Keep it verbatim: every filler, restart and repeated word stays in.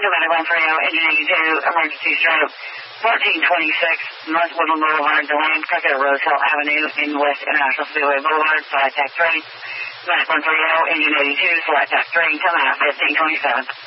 Dominic one thirty, engine eighty-two, emergency stroke, fourteen twenty-six, North Woodland Boulevard, Delane, Crooked, Roosevelt Avenue, in West International Speedway Boulevard, flight tech three. Dominic one thirty, engine eighty-two, flight tech three, come out fifteen twenty-seven.